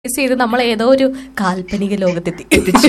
ചെയ്ത് നമ്മൾ ഏതോ ഒരു കാൽപ്പനിക ലോകത്തെത്തി എത്തിച്ചു.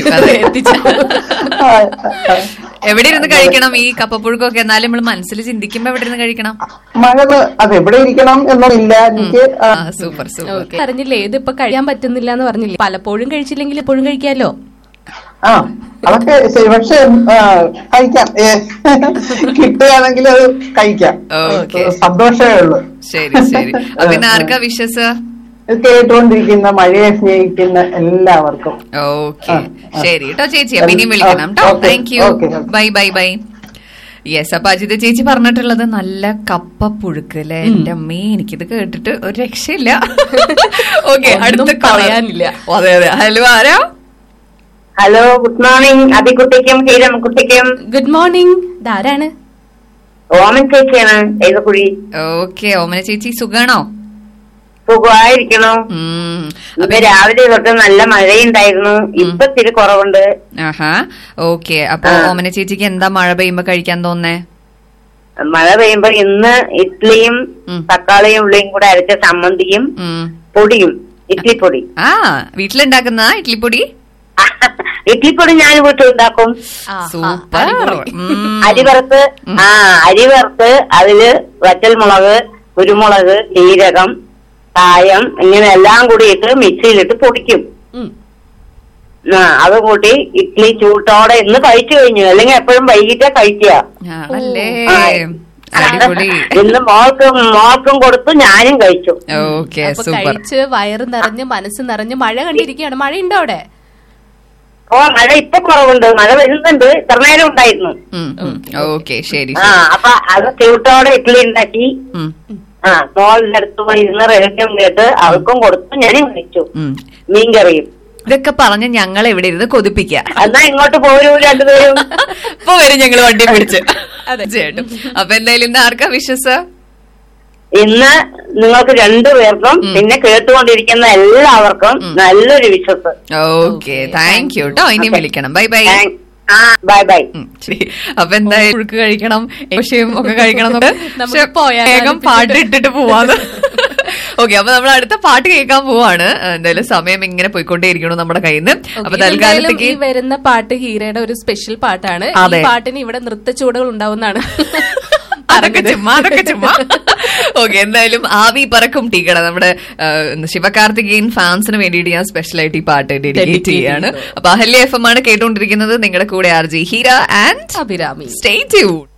എവിടെ ഇരുന്ന് കഴിക്കണം ഈ കപ്പപ്പുഴുക്കൊക്കെ? എന്നാലും നമ്മൾ മനസ്സിൽ ചിന്തിക്കുമ്പോ എവിടെ ഇരുന്ന് കഴിക്കണം? അത് എവിടെ ഇരിക്കണം എന്നൊന്നില്ല എനിക്ക്. Super super. പറഞ്ഞില്ലേ ഇതിപ്പോ കഴിയാൻ പറ്റുന്നില്ല എന്ന് പറഞ്ഞില്ലേ, പലപ്പോഴും കഴിച്ചില്ലെങ്കിൽ എപ്പോഴും കഴിക്കാലോ. അതൊക്കെ ശരി, പക്ഷെ കഴിക്കാം, കിട്ടുകയാണെങ്കിൽ അത് കഴിക്കാം, സന്തോഷമേ ഉള്ളൂ. ശരി ശരി. പിന്നെ ആർക്കാ വിശ്വസ്? കേട്ടുകൊണ്ടിരിക്കുന്ന മഴയെ സ്നേഹിക്കുന്ന എല്ലാവർക്കും. ഓക്കെ ശരി കേട്ടോ ചേച്ചി, അപ്പൊ ഇനിയും വിളിക്കണം കേട്ടോ. Thank you. Bye bye bye. Yes, അപ്പൊ അജിത ചേച്ചി പറഞ്ഞിട്ടുള്ളത് നല്ല കപ്പ പുഴുക്ക് അല്ലെ. എന്റെ അമ്മേ, എനിക്കിത് കേട്ടിട്ട് ഒരു രക്ഷയില്ല. ഓക്കെ, അടുത്ത പറയാനില്ല. അതെ അതെ. ഹലോ, ആരാ? Hello, good morning അതികുട്ടിക്കും ഹീരമക്കുട്ടിക്കും. Good morning. ഇതാരാണ്? ഓമൻ ചേച്ചിയാണ് ഏതക്കുഴി. ഓക്കെ, ഓമന ചേച്ചി സുഖാണോ? സുഖമായിരിക്കണോ? ഇപ്പൊ രാവിലെ തൊട്ട് നല്ല മഴയുണ്ടായിരുന്നു, ഇപ്പൊ ഇത്തിരി കുറവുണ്ട്. ആഹാ, ഓക്കെ. അപ്പൊ ഓമന ചേച്ചിക്ക് എന്താ മഴ പെയ്യുമ്പോ കഴിക്കാൻ തോന്നേ? മഴ പെയ്യുമ്പോ ഇന്ന് ഇഡ്ലിയും തക്കാളിയും ഉള്ളിയും കൂടെ അരച്ച ചമ്മന്തിയും പൊടിയും, ഇഡ്ലിപ്പൊടി. വീട്ടിലുണ്ടാക്കുന്ന ഇഡ്ലിപ്പൊടി? ഇഡ്ലിപ്പൊടി ഞാൻ വീട്ടിലുണ്ടാക്കും. സൂപ്പർ. അരി വറുത്ത് അതില് വറ്റൽമുളക്, കുരുമുളക്, ജീരകം, കായം ഇങ്ങനെ എല്ലാം കൂടി ഇട്ട് മിക്സിയിലിട്ട് പൊടിക്കും. അത് കൂട്ടി ഇഡ്ലി ചൂട്ടോടെ ഇന്ന് കഴിച്ചു കഴിഞ്ഞു, അല്ലെങ്കിൽ എപ്പോഴും വൈകിട്ടേ കഴിക്കുക. ഇന്ന് മോൾക്കും കൊടുത്തു, ഞാനും കഴിച്ചു. കഴിച്ച് വയറ് നിറഞ്ഞ് മനസ്സ് നിറഞ്ഞ് മഴ കണ്ടിരിക്കുകയാണ്. മഴയുണ്ടോ അവിടെ? മഴ ഇപ്പൊ കുറവുണ്ട്, മഴ വരുന്നുണ്ട്, ഇത്ര നേരം ഉണ്ടായിരുന്നു. അപ്പൊ അത് ചൂട്ടോടെ ഇഡ്ലി ഉണ്ടാക്കി മോളുടെ അടുത്ത് പോയി ഇരുന്ന് റേഡിയം കേട്ട് അവൾക്കും കൊടുത്തു, ഞാനും കഴിച്ചു. മീൻകറിയും. ഇതൊക്കെ പറഞ്ഞ് ഞങ്ങൾ എവിടെ ഇരുന്ന് കൊതിപ്പിക്ക. എന്നാ ഇങ്ങോട്ട് പോരൂ രണ്ടുപേരും. ഇപ്പൊ വരും ഞങ്ങൾ വണ്ടി പിടിച്ച്. അതെ ചേട്ടും. അപ്പൊ എന്തായാലും ഇന്ന് ആർക്കാ വിശ്വസ്? ഇന്ന് നിങ്ങൾക്ക് രണ്ടുപേർക്കും പിന്നെ കേട്ടുകൊണ്ടിരിക്കുന്ന എല്ലാവർക്കും നല്ലൊരു വിശ്വസ്. ഓക്കെ, താങ്ക് യു കേട്ടോ. ഇനി വിളിക്കണം. Bye bye. Bye bye. അപ്പൊ എന്തായാലും പുഴുക്ക് കഴിക്കണം, ഏഷ്യയും ഒക്കെ കഴിക്കണം. വേഗം പാട്ട് ഇട്ടിട്ട് പോവാന്ന്. ഓക്കെ, അപ്പൊ നമ്മൾ അടുത്ത പാട്ട് കേൾക്കാൻ പോവാണ്. എന്തായാലും സമയം ഇങ്ങനെ പോയിക്കൊണ്ടേയിരിക്കണം നമ്മുടെ കയ്യിൽ നിന്ന്. അപ്പൊ തൽക്കാലത്തേക്ക് വരുന്ന പാട്ട് ഹീരയുടെ ഒരു സ്പെഷ്യൽ പാട്ടാണ്. ഈ പാട്ടിന് ഇവിടെ നൃത്തച്ചുവടുകൾ ഉണ്ടാവുന്നതാണ്. അതൊക്കെ ചുമ്മാ. ഓക്കെ, എന്തായാലും ആവി പറക്കും ടീക്കട നമ്മുടെ ശിവകാർത്തികേയൻ ഫാൻസിന് വേണ്ടിയിട്ട് ഞാൻ സ്പെഷ്യൽ ആയിട്ട് ഈ പാട്ട് ഡെഡിക്കേറ്റ് ചെയ്യാണ്. അപ്പൊ അഹല്യ FM ആണ് കേട്ടുകൊണ്ടിരിക്കുന്നത്. നിങ്ങളുടെ കൂടെ RJ Heera and Abhirami. Stay tuned.